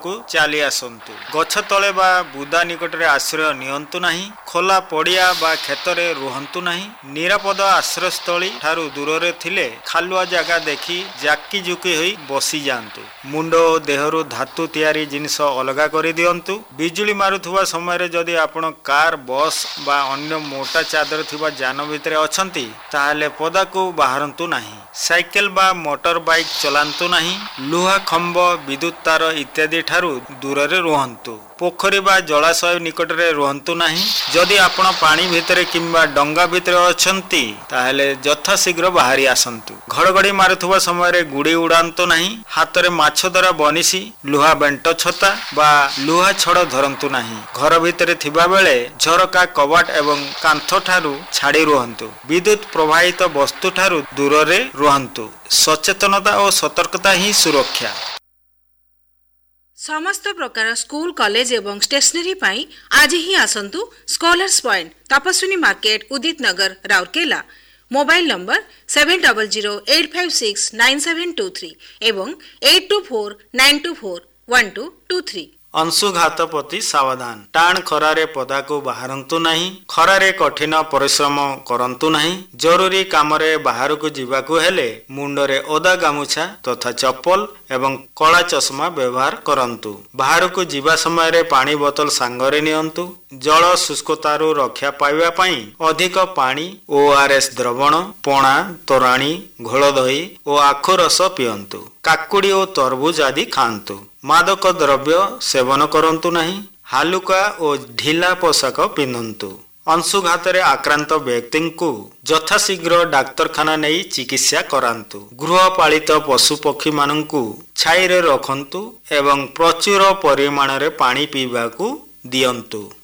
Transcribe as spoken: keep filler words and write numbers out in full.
को चली आसतु। गछ तले बा बुदा निकट रे आश्रय नियंतु नहीं। खोला पड़िया बा खेत रे रुहंतु नहीं। निरापद आश्रयस्थली ठारू दूर रे थिले खालुआ जगह देखी जाकी जुकी होई बसी जांतु। मुंड ओ देहरु धातु तैयारी जिनिस अलगा करि दियंतु। बिजुली मारुथुवा समय रे जदि आपण कार बस बा अन्य मोटा चादर थिबा जान भितरे अछंती ताहाले पदा को बाहरंतु नहीं। साइकेल बा मोटर बाइक चलांतु नहीं। लुहा खंब विद्युत तार इत्यादि ठारू दूर रे रुहंतु। पोखरी बा जलाशय निकट रे रुहंतु नहीं। जदि आपण पानी भितरे किंबा डंगा भितरे अछंती ताहाले यथा शीघ्र बाहरी आसंतु। घड़घड़ी मारुथुवा समय रे गुड़ी उड़ांतु नहीं। हाथ रे माछ धरा बनिसी लुहा बेंट छता बा लुहा छड़ धरंतु नहीं। घर भितरे थिबा बेले झरका कबाट एवं कांथ ठारू छाड़ी रुहंतु। विद्युत प्रवाहित वस्तु ठारू दूर रे रुहंतु। सचेतनता और सतर्कता ही सुरक्षा। समस्त प्रकार स्कूल कॉलेज एवं स्टेशनरी पाई आज ही आसंतु scholars point Tapaswini market Udit Nagar Rourkela. Mobile number seven double zero eight five six nine seven to three एवं eight to four nine to four one two to three. अंशुघात प्रति सावधान। टाण खरारे पदा को बाहरंतु नहीं। खरारे कठिन परिश्रम करंतु नहीं। जरूरी कामरे बाहर को जीवाकू हेले मुंडरे ओदा गामुछा तथा चप्पल एवं कला चश्मा व्यवहार करंतु। बाहर को जीवा समय रे पानी बोतल सांगरे नियंतु। जल शुष्कतारू रक्षा पाइबा पई अधिक पानी ओआरएस द्रवण पणा तोराणी घोल दही और आखु रस पियंतु। काकुड़ी और तरबूज आदि खांतु। मादक द्रव्य सेवन करंतु नहीं। हालुका और ढिला पोशाक पिंधंतु। अंशुघात रे आक्रांत व्यक्ति को यथाशीघ्र डाक्तरखाना नहीं चिकित्सा करांतु। गृहपालित पशु पक्षी मानंकु छाई रे रखंतु एवं प्रचुर परिमाण रे पानी पीबा को दियंतु।